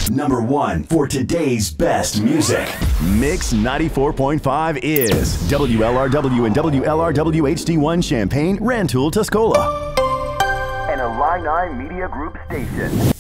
Number 1 for today's best music. Mix 94.5 is WLRW and WLRW HD1 Champaign, Rantoul, Tuscola. An Illini Media Group station.